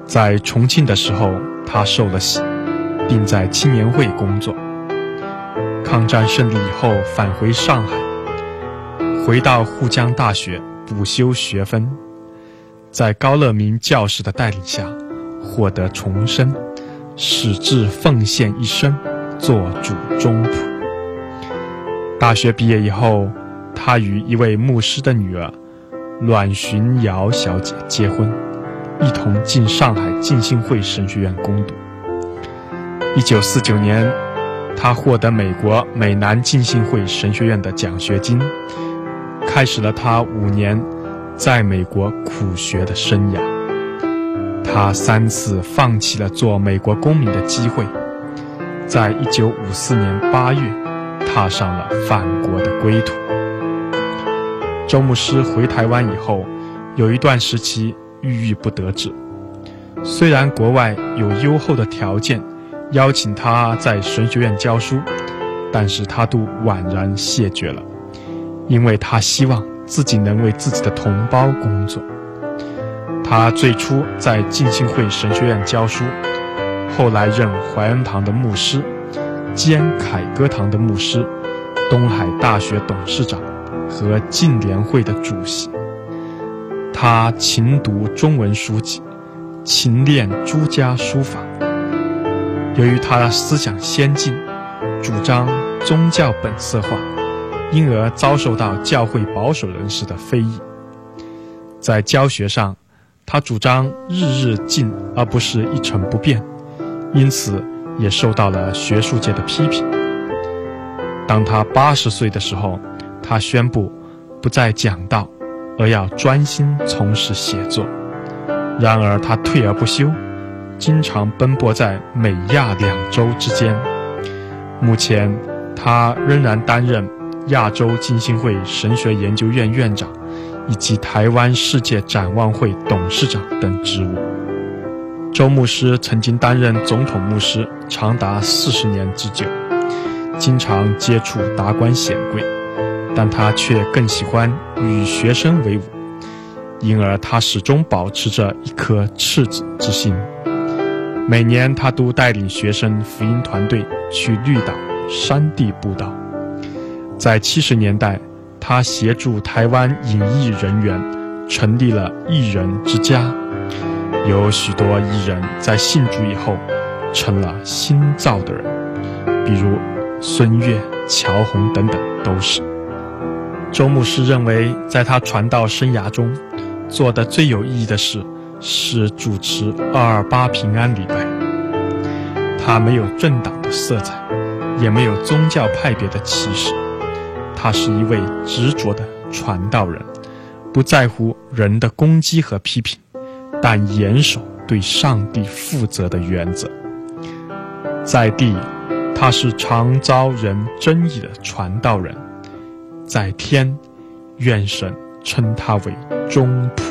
在重庆的时候，他受了洗，并在青年会工作。抗战胜利以后返回上海，回到沪江大学补修学分，在高乐明教师的带领下获得重生，矢志奉献一生，做主中仆。大学毕业以后，他与一位牧师的女儿阮寻瑶小姐结婚，一同进上海浸信会神学院攻读。1949年，他获得美国美南浸信会神学院的奖学金，开始了他5年在美国苦学的生涯。他3次放弃了做美国公民的机会，在1954年8月踏上了返国的归途。周牧师回台湾以后，有一段时期郁郁不得志。虽然国外有优厚的条件邀请他在神学院教书，但是他都婉然谢绝了，因为他希望自己能为自己的同胞工作。他最初在浸信会神学院教书，后来任怀恩堂的牧师，兼凯歌堂的牧师，东海大学董事长和浸联会的主席。他勤读中文书籍，勤练诸家书法。由于他的思想先进，主张宗教本色化，因而遭受到教会保守人士的非议。在教学上，他主张日日进而不是一成不变，因此也受到了学术界的批评。当他80岁的时候，他宣布不再讲道，而要专心从事写作。然而他退而不休，经常奔波在美亚2洲之间。目前他仍然担任亚洲浸信会神学研究院院长以及台湾世界展望会董事长等职务。周牧师曾经担任总统牧师长达40年之久，经常接触达官显贵，但他却更喜欢与学生为伍，因而他始终保持着一颗赤子之心。每年他都带领学生福音团队去绿岛、山地布道。在70年代，他协助台湾影艺人员成立了艺人之家，有许多艺人在信主以后成了新造的人，比如孙越、乔红等等都是。周牧师认为，在他传道生涯中做的最有意义的事是主持228平安礼拜。他没有政党的色彩，也没有宗教派别的歧视，他是一位执着的传道人，不在乎人的攻击和批评，但严守对上帝负责的原则。在地，他是常遭人争议的传道人；在天，愿神称他为中仆。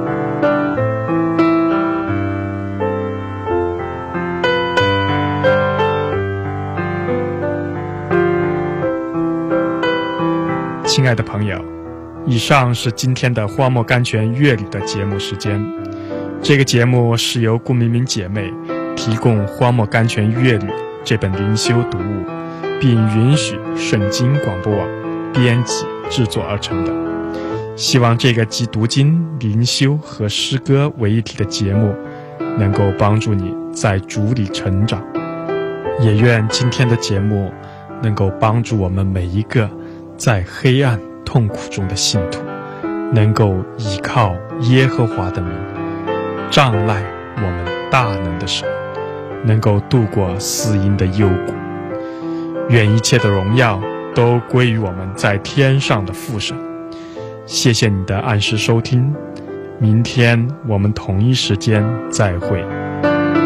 亲爱的朋友，以上是今天的荒漠甘泉乐旅的节目时间。这个节目是由顾明明姐妹提供荒漠甘泉乐旅这本灵修读物，并允许圣经广播网编辑制作而成的。希望这个集读经、灵修和诗歌为一体的节目能够帮助你在主里成长，也愿今天的节目能够帮助我们每一个在黑暗痛苦中的信徒，能够依靠耶和华的名，仗赖我们大能的神，能够度过死荫的幽谷。愿一切的荣耀都归于我们在天上的父神。谢谢你的按时收听，明天我们同一时间再会。